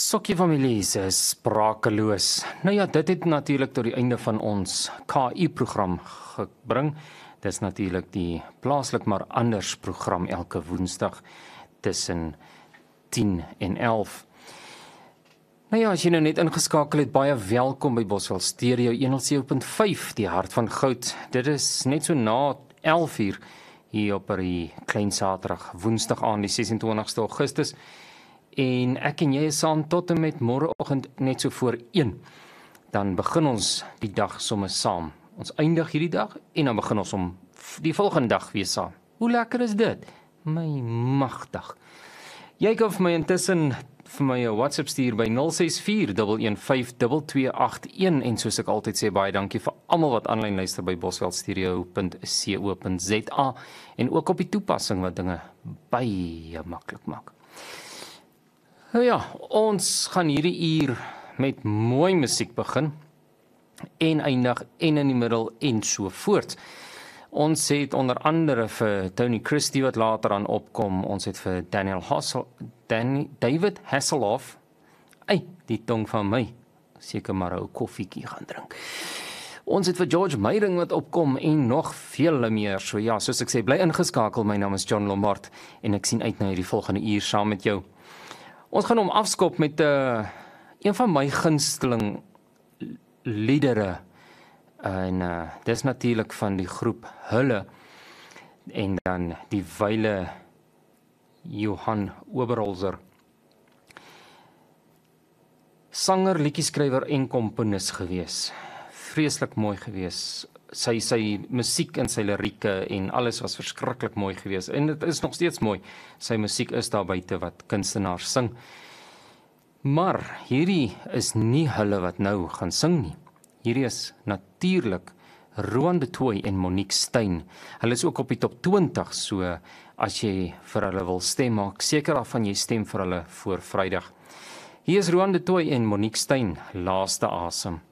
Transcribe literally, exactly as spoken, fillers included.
Sokkie familie is sprakeloos. Nou ja, dit het natuurlik tot die einde van ons K U-program gebring. Dit is natuurlik die Plaaslik maar anders program elke woensdag tussen tien en elf. Nou ja, as jy nou net ingeskakel het, baie welkom by Bosveld Stereo honderd sewe punt vyf, die hart van goud. Dit is net so na elf uur hier op die klein Saterdag, woensdag aan die ses en twintigste Augustus. En ek en jy is saam tot en met môreoggend net so voor een. Dan begin ons die dag sommer saam. Ons eindig hierdie dag en dan begin ons om die volgende dag weer saam. Hoe lekker is dit? My magtig. Jy kan vir my intussen vir my 'n WhatsApp stuur by nul ses vier een een vyf twee twee agt een en soos ek altyd sê, baie dankie vir almal wat aanlyn luister by bosveld stereo punt co punt za en ook op die toepassing wat dinge baie maklik maak. Nou ja, ons gaan hierdie uur met mooi musiek begin en eindig en in die middel en so voort. Ons het onder andere vir Tony Christie wat later aan opkom, ons het vir Daniel Hassel, Dan, David Hasselhoff, ei, die tong van my, seker maar 'n koffiekie gaan drink. Ons het vir George Meyring wat opkom en nog vele meer. So ja, soos ek sê, bly ingeskakel. My naam is John Lombard en ek sien uit na hierdie volgende uur saam met jou. Ons gaan hom afskop met uh, een van my gunsteling liedere. En uh, dis natuurlik van die groep Hulle. En dan die wyle Johan Oberholzer. Sanger, liedjieskrywer en komponis gewees. Vreeslik mooi gewees. Sy sy musiek en sy lirieke en alles was verskriklik mooi gewees. En dit is nog steeds mooi. Sy musiek is daar buite wat kunstenaars sing. Maar hierdie is nie hulle wat nou gaan sing nie. Hierdie is natuurlik Roan de Tooy en Monique Steyn. Hulle is ook op die top twintig, so as jy vir hulle wil stem, maak seker af van jy stem vir hulle voor Vrydag. Hier is Roan de Tooy en Monique Steyn, Laaste Asem.